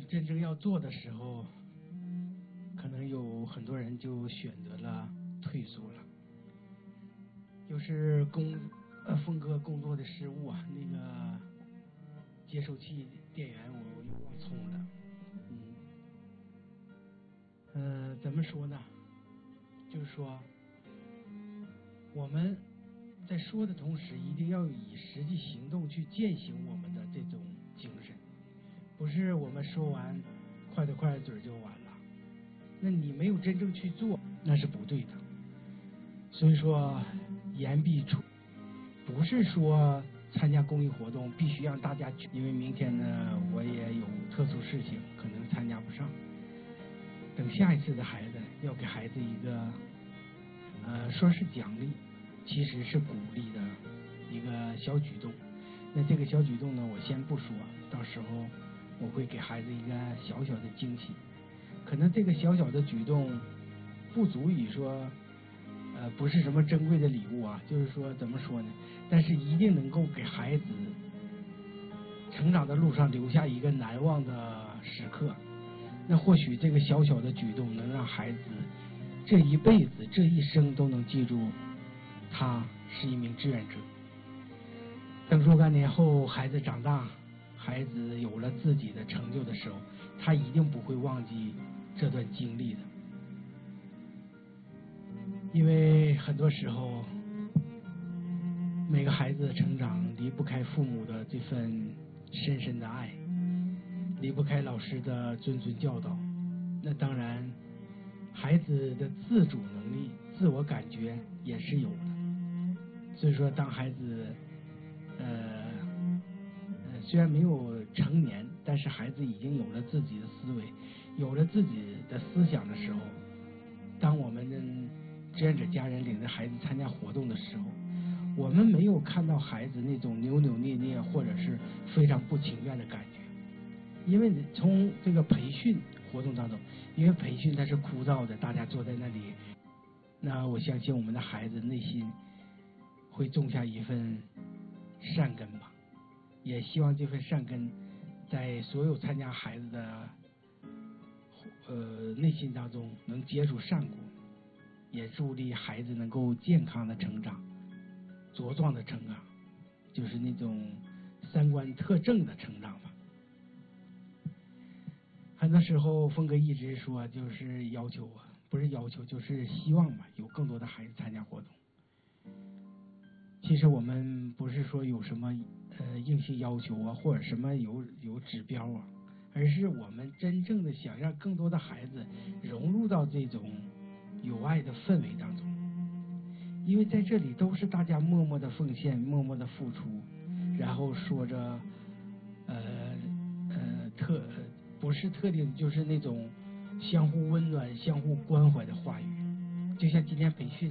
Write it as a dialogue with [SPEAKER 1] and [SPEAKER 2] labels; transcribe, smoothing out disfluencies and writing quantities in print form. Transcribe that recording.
[SPEAKER 1] 真正要做的时候，可能有很多人就选择了退缩了。又是峰哥工作的失误啊，那个接收器电源我又忘充了。怎么说呢？就是说，我们在说的同时，一定要以实际行动去践行我们的这种精神，不是我们说完快的嘴就完了。那你没有真正去做，那是不对的。所以说，言必出，不是说参加公益活动必须让大家去，因为明天呢我也有特殊事情，可能参加不上。等下一次的孩子，要给孩子一个说是奖励，其实是鼓励的一个小举动。那这个小举动呢，我先不说，到时候我会给孩子一个小小的惊喜。可能这个小小的举动不足以说不是什么珍贵的礼物啊，就是说怎么说呢，但是一定能够给孩子成长的路上留下一个难忘的时刻。那或许这个小小的举动能让孩子这一辈子这一生都能记住他是一名志愿者。等若干年后孩子长大，孩子有了自己的成就的时候，他一定不会忘记这段经历的。因为很多时候每个孩子的成长离不开父母的这份深深的爱，离不开老师的谆谆教导。那当然孩子的自主能力自我感觉也是有的。所以说当孩子虽然没有成年，但是孩子已经有了自己的思维，有了自己的思想的时候，当我们的志愿者家人领着孩子参加活动的时候，我们没有看到孩子那种扭扭捏捏或者是非常不情愿的感觉。因为从这个培训活动当中，因为培训它是枯燥的，大家坐在那里，那我相信我们的孩子内心会种下一份善根吧。也希望这份善根在所有参加孩子的内心当中能结出善果，也助力孩子能够健康的成长，茁壮的成长，就是那种三观特正的成长吧。很多时候峰哥一直说，就是要求啊，不是要求，就是希望吧，有更多的孩子参加活动。其实我们不是说有什么硬性要求啊，或者什么有指标啊，而是我们真正的想让更多的孩子融入到这种有爱的氛围当中。因为在这里都是大家默默的奉献，默默的付出，然后说着不是特定，就是那种相互温暖相互关怀的话语。就像今天培训